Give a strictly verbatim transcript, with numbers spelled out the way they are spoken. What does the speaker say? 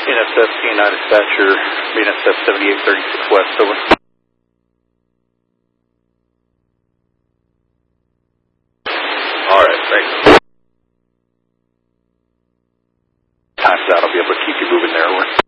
N S F, C N I dispatcher, B N S F seventy-eight thirty-six West, over. Alright, thanks. Time's out, I'll be able to keep you moving there, over.